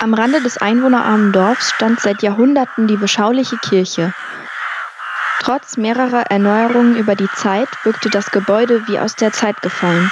Am Rande des einwohnerarmen Dorfs stand seit Jahrhunderten die beschauliche Kirche. Trotz mehrerer Erneuerungen über die Zeit wirkte das Gebäude wie aus der Zeit gefallen.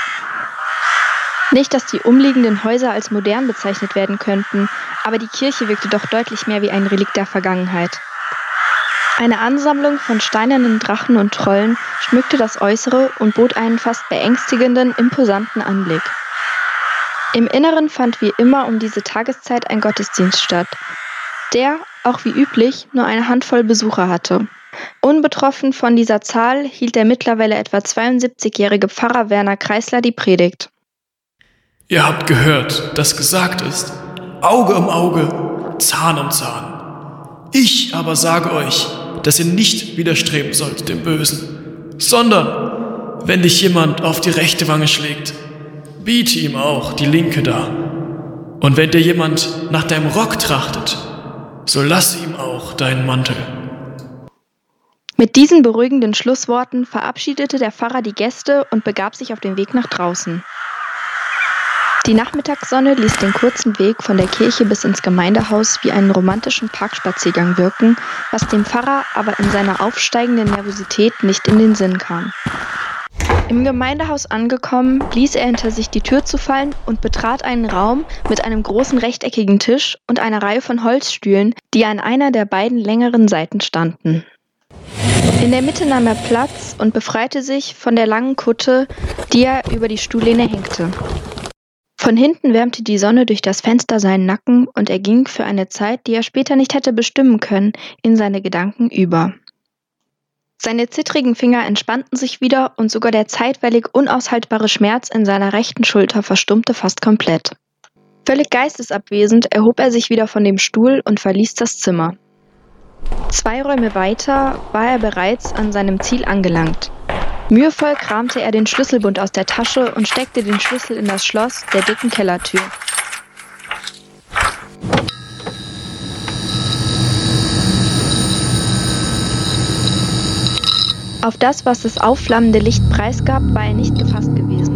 Nicht, dass die umliegenden Häuser als modern bezeichnet werden könnten, aber die Kirche wirkte doch deutlich mehr wie ein Relikt der Vergangenheit. Eine Ansammlung von steinernen Drachen und Trollen schmückte das Äußere und bot einen fast beängstigenden, imposanten Anblick. Im Inneren fand wie immer um diese Tageszeit ein Gottesdienst statt, der, auch wie üblich, nur eine Handvoll Besucher hatte. Unbetroffen von dieser Zahl hielt der mittlerweile etwa 72-jährige Pfarrer Werner Kreisler die Predigt. Ihr habt gehört, dass gesagt ist, Auge um Auge, Zahn um Zahn. Ich aber sage euch, dass ihr nicht widerstreben sollt dem Bösen, sondern, wenn dich jemand auf die rechte Wange schlägt, biete ihm auch die linke dar. Und wenn dir jemand nach deinem Rock trachtet, so lasse ihm auch deinen Mantel. Mit diesen beruhigenden Schlussworten verabschiedete der Pfarrer die Gäste und begab sich auf den Weg nach draußen. Die Nachmittagssonne ließ den kurzen Weg von der Kirche bis ins Gemeindehaus wie einen romantischen Parkspaziergang wirken, was dem Pfarrer aber in seiner aufsteigenden Nervosität nicht in den Sinn kam. Im Gemeindehaus angekommen, ließ er hinter sich die Tür zufallen und betrat einen Raum mit einem großen rechteckigen Tisch und einer Reihe von Holzstühlen, die an einer der beiden längeren Seiten standen. In der Mitte nahm er Platz und befreite sich von der langen Kutte, die er über die Stuhllehne hängte. Von hinten wärmte die Sonne durch das Fenster seinen Nacken und er ging für eine Zeit, die er später nicht hätte bestimmen können, in seine Gedanken über. Seine zittrigen Finger entspannten sich wieder und sogar der zeitweilig unaushaltbare Schmerz in seiner rechten Schulter verstummte fast komplett. Völlig geistesabwesend erhob er sich wieder von dem Stuhl und verließ das Zimmer. 2 Räume weiter war er bereits an seinem Ziel angelangt. Mühevoll kramte er den Schlüsselbund aus der Tasche und steckte den Schlüssel in das Schloss der dicken Kellertür. Auf das, was das aufflammende Licht preisgab, war er nicht gefasst gewesen.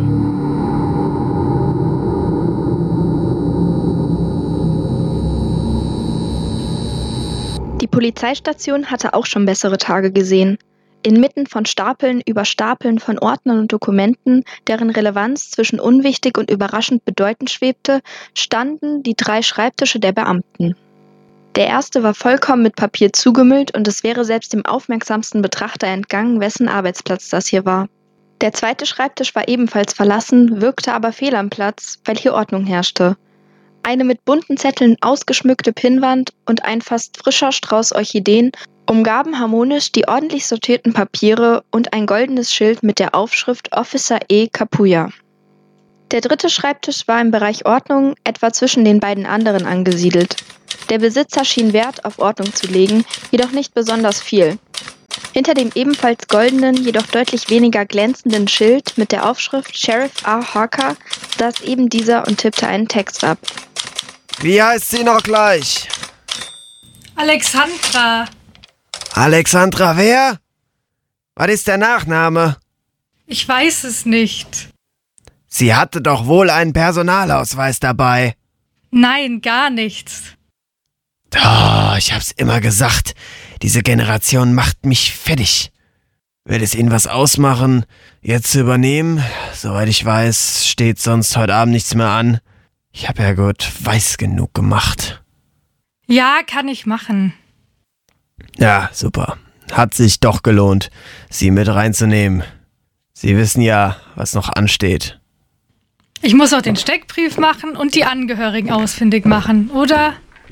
Die Polizeistation hatte auch schon bessere Tage gesehen. Inmitten von Stapeln über Stapeln von Ordnern und Dokumenten, deren Relevanz zwischen unwichtig und überraschend bedeutend schwebte, standen die 3 Schreibtische der Beamten. Der erste war vollkommen mit Papier zugemüllt und es wäre selbst dem aufmerksamsten Betrachter entgangen, wessen Arbeitsplatz das hier war. Der zweite Schreibtisch war ebenfalls verlassen, wirkte aber fehl am Platz, weil hier Ordnung herrschte. Eine mit bunten Zetteln ausgeschmückte Pinnwand und ein fast frischer Strauß Orchideen umgaben harmonisch die ordentlich sortierten Papiere und ein goldenes Schild mit der Aufschrift Officer E. Kapuya. Der dritte Schreibtisch war im Bereich Ordnung etwa zwischen den beiden anderen angesiedelt. Der Besitzer schien Wert auf Ordnung zu legen, jedoch nicht besonders viel. Hinter dem ebenfalls goldenen, jedoch deutlich weniger glänzenden Schild mit der Aufschrift Sheriff R. Harker saß eben dieser und tippte einen Text ab. Wie heißt sie noch gleich? Alexandra. Alexandra wer? Was ist der Nachname? Ich weiß es nicht. Sie hatte doch wohl einen Personalausweis dabei. Nein, gar nichts. Oh, ich hab's immer gesagt. Diese Generation macht mich fertig. Will es Ihnen was ausmachen, jetzt zu übernehmen? Soweit ich weiß, steht sonst heute Abend nichts mehr an. Ich hab ja gut weiß genug gemacht. Ja, kann ich machen. Ja, super. Hat sich doch gelohnt, Sie mit reinzunehmen. Sie wissen ja, was noch ansteht. Ich muss auch den Steckbrief machen und die Angehörigen ausfindig machen, oder?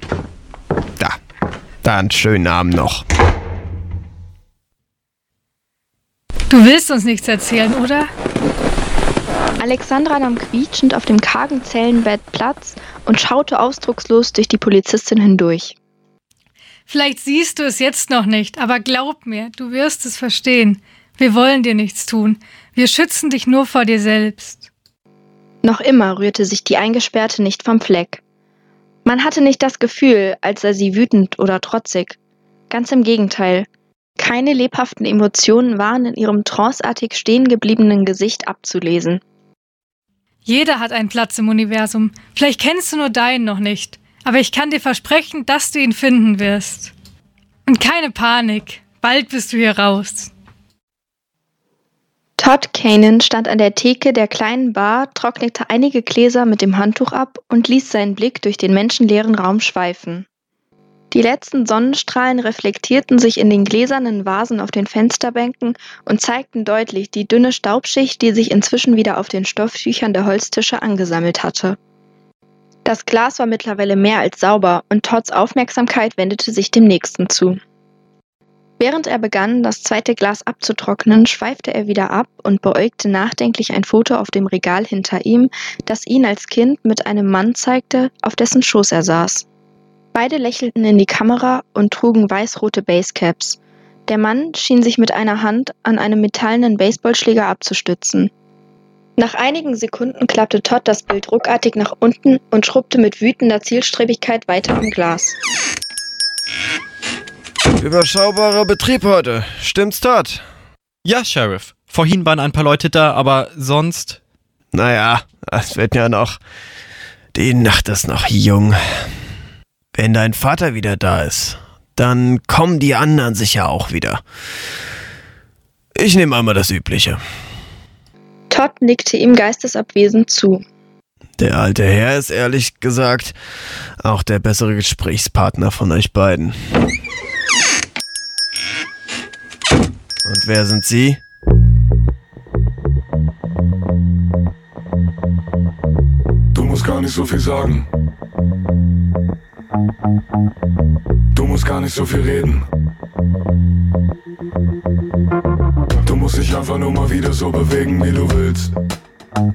Da einen schönen Abend noch. Du willst uns nichts erzählen, oder? Alexandra nahm quietschend auf dem kargen Zellenbett Platz und schaute ausdruckslos durch die Polizistin hindurch. Vielleicht siehst du es jetzt noch nicht, aber glaub mir, du wirst es verstehen. Wir wollen dir nichts tun. Wir schützen dich nur vor dir selbst. Noch immer rührte sich die Eingesperrte nicht vom Fleck. Man hatte nicht das Gefühl, als sei sie wütend oder trotzig. Ganz im Gegenteil. Keine lebhaften Emotionen waren in ihrem tranceartig stehen gebliebenen Gesicht abzulesen. Jeder hat einen Platz im Universum. Vielleicht kennst du nur deinen noch nicht. Aber ich kann dir versprechen, dass du ihn finden wirst. Und keine Panik, bald bist du hier raus. Todd Cannon stand an der Theke der kleinen Bar, trocknete einige Gläser mit dem Handtuch ab und ließ seinen Blick durch den menschenleeren Raum schweifen. Die letzten Sonnenstrahlen reflektierten sich in den gläsernen Vasen auf den Fensterbänken und zeigten deutlich die dünne Staubschicht, die sich inzwischen wieder auf den Stofftüchern der Holztische angesammelt hatte. Das Glas war mittlerweile mehr als sauber und Todds Aufmerksamkeit wendete sich dem nächsten zu. Während er begann, das zweite Glas abzutrocknen, schweifte er wieder ab und beäugte nachdenklich ein Foto auf dem Regal hinter ihm, das ihn als Kind mit einem Mann zeigte, auf dessen Schoß er saß. Beide lächelten in die Kamera und trugen weiß-rote Basecaps. Der Mann schien sich mit einer Hand an einem metallenen Baseballschläger abzustützen. Nach einigen Sekunden klappte Todd das Bild ruckartig nach unten und schrubbte mit wütender Zielstrebigkeit weiter am Glas. Überschaubarer Betrieb heute. Stimmt's, Todd? Ja, Sheriff. Vorhin waren ein paar Leute da, aber sonst... Naja, es wird ja noch... Die Nacht ist noch jung. Wenn dein Vater wieder da ist, dann kommen die anderen sicher auch wieder. Ich nehme einmal das Übliche. Todd nickte ihm geistesabwesend zu. Der alte Herr ist ehrlich gesagt auch der bessere Gesprächspartner von euch beiden. Und wer sind Sie? Du musst gar nicht so viel sagen. Du musst gar nicht so viel reden. Du musst dich einfach nur mal wieder so bewegen, wie du willst.